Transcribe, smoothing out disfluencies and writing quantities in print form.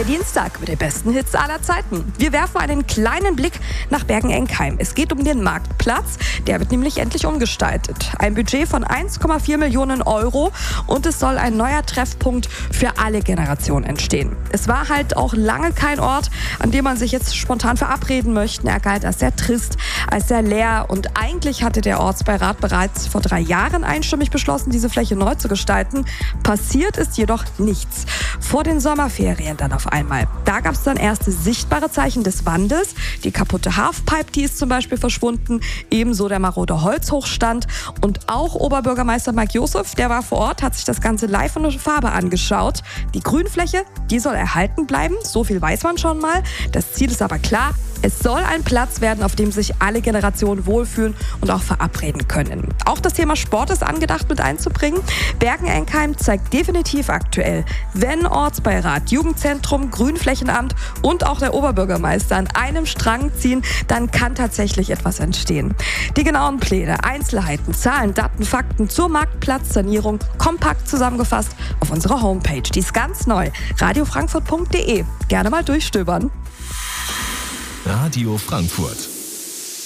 Der Dienstag mit den besten Hits aller Zeiten. Wir werfen einen kleinen Blick nach Bergen-Enkheim. Es geht um den Marktplatz. Der wird nämlich endlich umgestaltet. Ein Budget von 1,4 Millionen Euro und es soll ein neuer Treffpunkt für alle Generationen entstehen. Es war halt auch lange kein Ort, an dem man sich jetzt spontan verabreden möchte. Er galt als sehr trist, als sehr leer und eigentlich hatte der Ortsbeirat bereits vor 3 Jahren einstimmig beschlossen, diese Fläche neu zu gestalten. Passiert ist jedoch nichts. Vor den Sommerferien dann auf einmal. Da gab es dann erste sichtbare Zeichen des Wandels. Die kaputte Halfpipe, die ist zum Beispiel verschwunden. Ebenso der marode Holzhochstand. Und auch Oberbürgermeister Mike Josef, der war vor Ort, hat sich das Ganze live in Farbe angeschaut. Die Grünfläche, die soll erhalten bleiben. So viel weiß man schon mal. Das Ziel ist aber klar. Es soll ein Platz werden, auf dem sich alle Generationen wohlfühlen und auch verabreden können. Auch das Thema Sport ist angedacht mit einzubringen. Bergen-Enkheim zeigt definitiv aktuell, wenn Ortsbeirat, Jugendzentrum, Grünflächenamt und auch der Oberbürgermeister an einem Strang ziehen, dann kann tatsächlich etwas entstehen. Die genauen Pläne, Einzelheiten, Zahlen, Daten, Fakten zur Marktplatzsanierung kompakt zusammengefasst auf unserer Homepage. Die ist ganz neu, radiofrankfurt.de. Gerne mal durchstöbern. Radio Frankfurt.